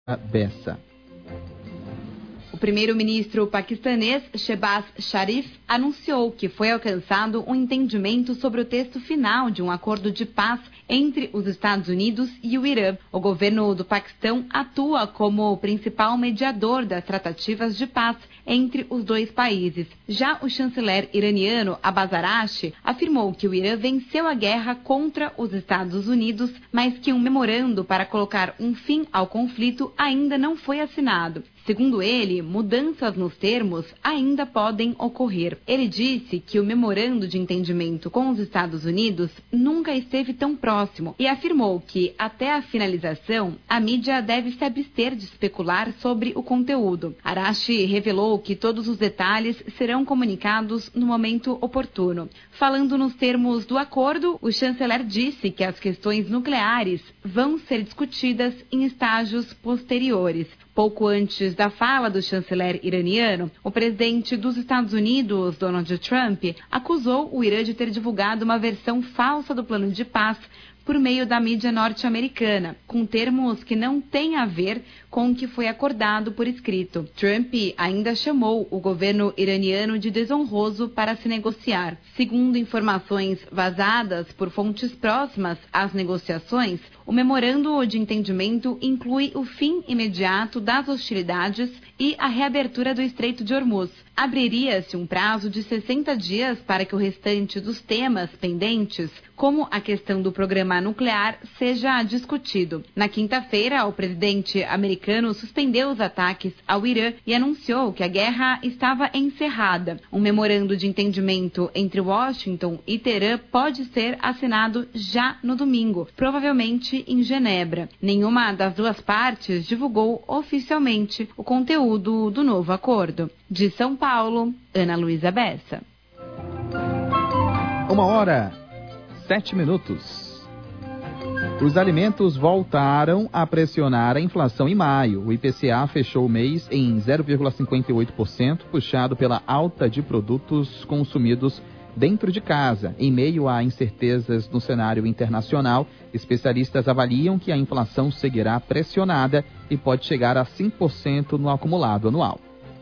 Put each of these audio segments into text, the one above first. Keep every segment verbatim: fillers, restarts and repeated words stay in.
Bessa. O primeiro-ministro paquistanês Shehbaz Sharif anunciou que foi alcançado um entendimento sobre o texto final de um acordo de paz entre os Estados Unidos e o Irã. O governo do Paquistão atua como o principal mediador das tratativas de paz entre os dois países. Já o chanceler iraniano Abbas Araghchi afirmou que o Irã venceu a guerra contra os Estados Unidos, mas que um memorando para colocar um fim ao conflito ainda não foi assinado. Segundo ele, mudanças nos termos ainda podem ocorrer. Ele disse que o memorando de entendimento com os Estados Unidos nunca esteve tão próximo e afirmou que, até a finalização, a mídia deve se abster de especular sobre o conteúdo. Araghchi revelou que todos os detalhes serão comunicados no momento oportuno. Falando nos termos do acordo, o chanceler disse que as questões nucleares vão ser discutidas em estágios posteriores. Pouco antes da fala do chanceler iraniano, o presidente dos Estados Unidos, Donald Trump, acusou o Irã de ter divulgado uma versão falsa do plano de paz por meio da mídia norte-americana, com termos que não têm a ver com o que foi acordado por escrito. Trump ainda chamou o governo iraniano de desonroso para se negociar. Segundo informações vazadas por fontes próximas às negociações, o memorando de entendimento inclui o fim imediato das hostilidades e a reabertura do Estreito de Hormuz. Abriria-se um prazo de sessenta dias para que o restante dos temas pendentes, como a questão do programa nuclear, seja discutido. Na quinta-feira, o presidente americano suspendeu os ataques ao Irã e anunciou que a guerra estava encerrada. Um memorando de entendimento entre Washington e Teherã pode ser assinado já no domingo, provavelmente em Genebra. Nenhuma das duas partes divulgou oficialmente o conteúdo do novo acordo. De São Paulo, Ana Luísa Bessa. Uma hora, sete minutos. Os alimentos voltaram a pressionar a inflação em maio. O I P C A fechou o mês em zero vírgula cinquenta e oito por cento, puxado pela alta de produtos consumidos dentro de casa. Em meio a incertezas no cenário internacional, especialistas avaliam que a inflação seguirá pressionada e pode chegar a cinco por cento no acumulado anual.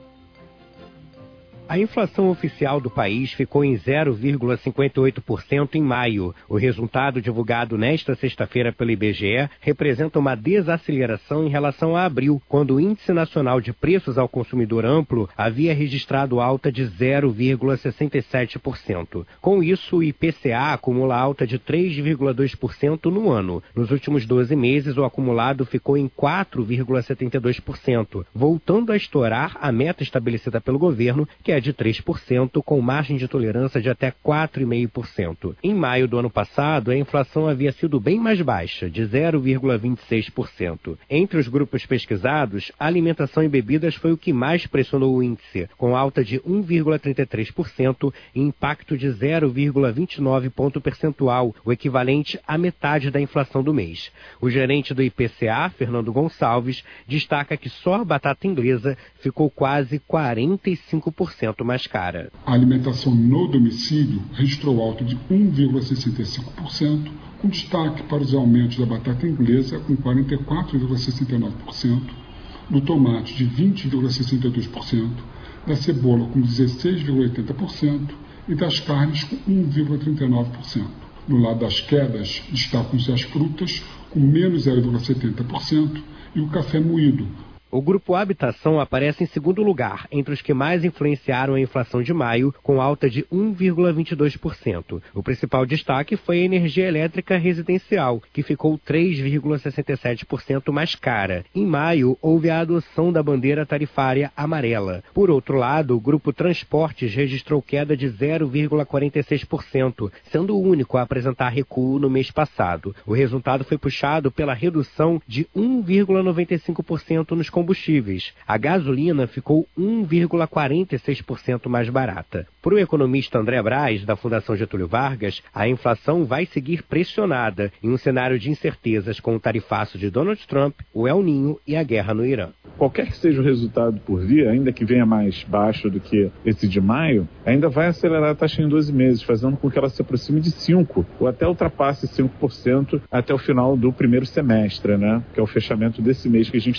A inflação oficial do país ficou em zero vírgula cinquenta e oito por cento em maio. O resultado divulgado nesta sexta-feira pelo I B G E representa uma desaceleração em relação a abril, quando o Índice Nacional de Preços ao Consumidor Amplo havia registrado alta de zero vírgula sessenta e sete por cento. Com isso, o I P C A acumula alta de três vírgula dois por cento no ano. Nos últimos doze meses, o acumulado ficou em quatro vírgula setenta e dois por cento, voltando a estourar a meta estabelecida pelo governo, que é de três por cento, com margem de tolerância de até quatro vírgula cinco por cento. Em maio do ano passado, a inflação havia sido bem mais baixa, de zero vírgula vinte e seis por cento. Entre os grupos pesquisados, a alimentação e bebidas foi o que mais pressionou o índice, com alta de um vírgula trinta e três por cento e impacto de zero vírgula vinte e nove ponto percentual, o equivalente à metade da inflação do mês. O gerente do I P C A, Fernando Gonçalves, destaca que só a batata inglesa ficou quase quarenta e cinco por cento mais cara. A alimentação no domicílio registrou alta de um vírgula sessenta e cinco por cento, com destaque para os aumentos da batata inglesa, com quarenta e quatro vírgula sessenta e nove por cento, do tomate, de vinte vírgula sessenta e dois por cento, da cebola, com dezesseis vírgula oitenta por cento e das carnes, com um vírgula trinta e nove por cento. No lado das quedas, destacam-se as frutas, com menos zero vírgula setenta por cento, e o café moído. O grupo Habitação aparece em segundo lugar, entre os que mais influenciaram a inflação de maio, com alta de um vírgula vinte e dois por cento. O principal destaque foi a energia elétrica residencial, que ficou três vírgula sessenta e sete por cento mais cara. Em maio, houve a adoção da bandeira tarifária amarela. Por outro lado, o grupo Transportes registrou queda de zero vírgula quarenta e seis por cento, sendo o único a apresentar recuo no mês passado. O resultado foi puxado pela redução de um vírgula noventa e cinco por cento nos combustíveis. A gasolina ficou um vírgula quarenta e seis por cento mais barata. Para o economista André Braz, da Fundação Getúlio Vargas, a inflação vai seguir pressionada em um cenário de incertezas com o tarifaço de Donald Trump, o El Ninho e a guerra no Irã. Qualquer que seja o resultado por vir, ainda que venha mais baixo do que esse de maio, ainda vai acelerar a taxa em doze meses, fazendo com que ela se aproxime de cinco por cento, ou até ultrapasse cinco por cento até o final do primeiro semestre, né? Que é o fechamento desse mês que a gente